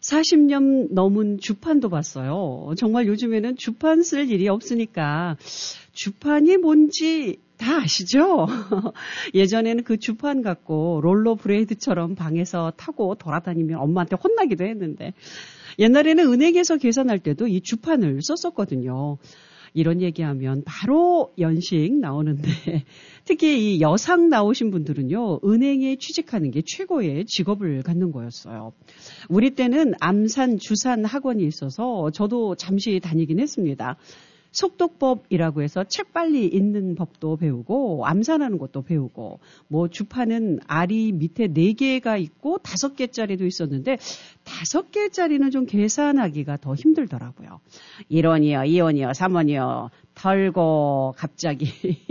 40년 넘은 주판도 봤어요. 정말 요즘에는 주판 쓸 일이 없으니까 주판이 뭔지 다 아시죠? 예전에는 그 주판 갖고 롤러 브레이드처럼 방에서 타고 돌아다니면 엄마한테 혼나기도 했는데 옛날에는 은행에서 계산할 때도 이 주판을 썼었거든요. 이런 얘기하면 바로 연식 나오는데 특히 이 여상 나오신 분들은요. 은행에 취직하는 게 최고의 직업을 갖는 거였어요. 우리 때는 암산, 주산 학원이 있어서 저도 잠시 다니긴 했습니다. 속독법이라고 해서 책 빨리 읽는 법도 배우고 암산하는 것도 배우고 뭐 주판은 알이 밑에 4개가 있고 5개짜리도 있었는데 5개짜리는 좀 계산하기가 더 힘들더라고요. 1원이요, 2원이요, 3원이요 털고 갑자기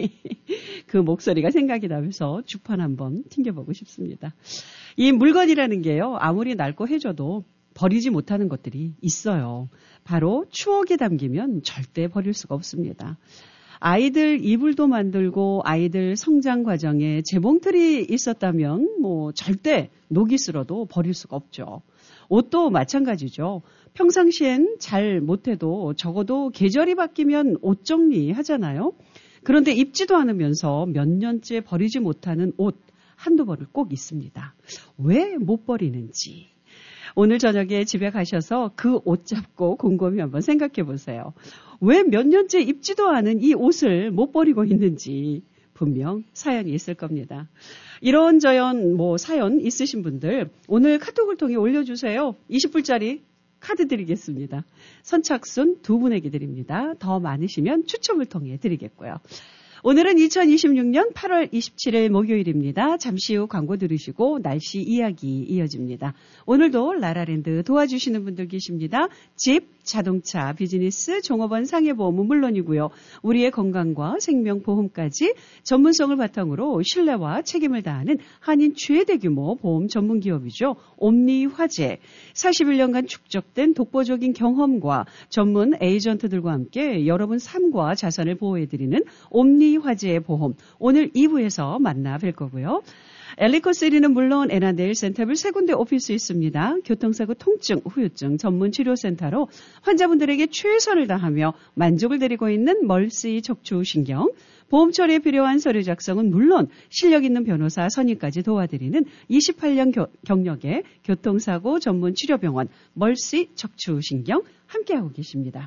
그 목소리가 생각이 나면서 주판 한번 튕겨보고 싶습니다. 이 물건이라는 게요. 아무리 낡고 해줘도 버리지 못하는 것들이 있어요. 바로 추억이 담기면 절대 버릴 수가 없습니다. 아이들 이불도 만들고 아이들 성장 과정에 재봉틀이 있었다면 뭐 절대 녹이 슬어도 버릴 수가 없죠. 옷도 마찬가지죠. 평상시엔 잘 못해도 적어도 계절이 바뀌면 옷 정리하잖아요. 그런데 입지도 않으면서 몇 년째 버리지 못하는 옷 한두 벌을 꼭 있습니다. 왜 못 버리는지. 오늘 저녁에 집에 가셔서 그 옷 잡고 곰곰이 한번 생각해 보세요. 왜 몇 년째 입지도 않은 이 옷을 못 버리고 있는지 분명 사연이 있을 겁니다. 이런저런 사연 있으신 분들 오늘 카톡을 통해 올려주세요. 20불짜리 카드 드리겠습니다. 선착순 2분에게 드립니다. 더 많으시면 추첨을 통해 드리겠고요. 오늘은 2026년 8월 27일 목요일입니다. 잠시 후 광고 들으시고 날씨 이야기 이어집니다. 오늘도 라라랜드 도와주시는 분들 계십니다. 집, 자동차, 비즈니스, 종업원 상해보험은 물론이고요. 우리의 건강과 생명보험까지 전문성을 바탕으로 신뢰와 책임을 다하는 한인 최대 규모 보험 전문 기업이죠. 옴니화재. 41년간 축적된 독보적인 경험과 전문 에이전트들과 함께 여러분 삶과 자산을 보호해드리는 옴니화재의 보험. 오늘 2부에서 만나 뵐 거고요. 엘리코시리는 물론 애나데일 센터빌 3군데 오피스 있습니다. 교통사고 통증, 후유증 전문 치료센터로 환자분들에게 최선을 다하며 만족을 드리고 있는 멀시 척추신경, 보험 처리에 필요한 서류 작성은 물론 실력 있는 변호사 선임까지 도와드리는 28년 경력의 교통사고 전문 치료병원 멀시 척추신경 함께하고 계십니다.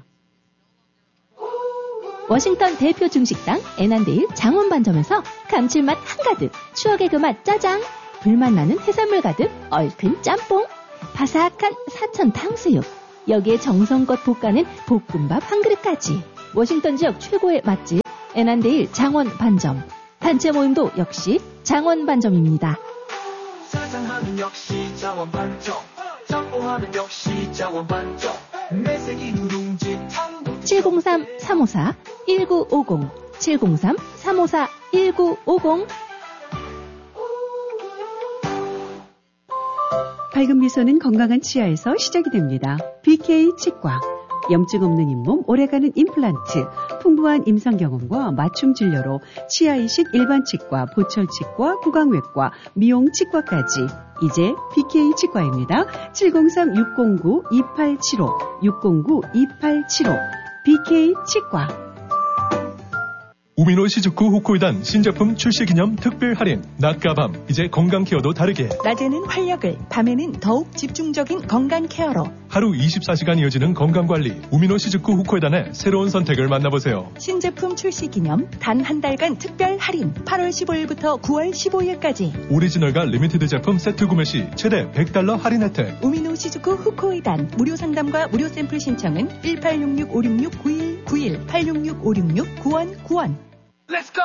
워싱턴 대표 중식당 애난데일 장원반점에서 감칠맛 한가득, 추억의 그 맛 짜장, 불맛 나는 해산물 가득 얼큰 짬뽕, 바삭한 사천 탕수육, 여기에 정성껏 볶아낸 볶음밥 한 그릇까지. 워싱턴 지역 최고의 맛집 애난데일 장원반점. 단체 모임도 역시 장원반점입니다. 사장하면 역시 장원반점, 짬뽕하면 역시 장원반점, 매생이 누룽지 탕도 703-354-1950 703-354-1950. 밝은 미소는 건강한 치아에서 시작이 됩니다. BK 치과. 염증 없는 잇몸, 오래가는 임플란트, 풍부한 임상 경험과 맞춤 진료로 치아 이식 일반 치과, 보철 치과, 구강외과, 미용 치과까지. 이제 BK 치과입니다. 703-609-2875 609-2875 BK 치과. 우미노 시즈쿠 후코이단 신제품 출시 기념 특별 할인. 낮과 밤, 이제 건강 케어도 다르게. 낮에는 활력을, 밤에는 더욱 집중적인 건강 케어로. 하루 24시간 이어지는 건강관리. 우미노 시즈쿠 후코이단의 새로운 선택을 만나보세요. 신제품 출시 기념 단 한 달간 특별 할인. 8월 15일부터 9월 15일까지. 오리지널과 리미티드 제품 세트 구매 시 최대 $100 할인 혜택. 우미노 시즈쿠 후코이단. 무료 상담과 무료 샘플 신청은 1866-566-9191 866-566-9191. Let's go!